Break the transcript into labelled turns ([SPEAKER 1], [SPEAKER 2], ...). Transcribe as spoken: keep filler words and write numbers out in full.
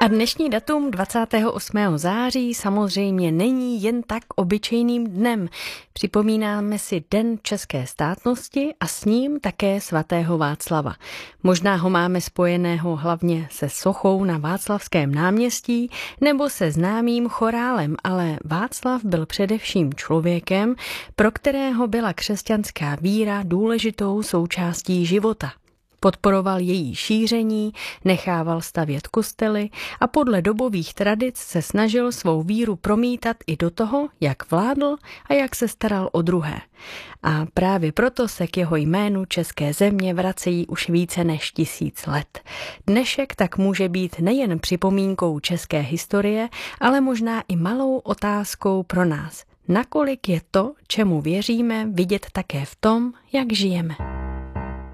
[SPEAKER 1] A dnešní datum dvacátého osmého září samozřejmě není jen tak obyčejným dnem. Připomínáme si Den české státnosti a s ním také svatého Václava. Možná ho máme spojeného hlavně se sochou na Václavském náměstí nebo se známým chorálem, ale Václav byl především člověkem, pro kterého byla křesťanská víra důležitou součástí života. Podporoval její šíření, nechával stavět kostely a podle dobových tradic se snažil svou víru promítat i do toho, jak vládl a jak se staral o druhé. A právě proto se k jeho jménu české země vracejí už více než tisíc let. Dnešek tak může být nejen připomínkou české historie, ale možná i malou otázkou pro nás. Nakolik je to, čemu věříme, vidět také v tom, jak žijeme.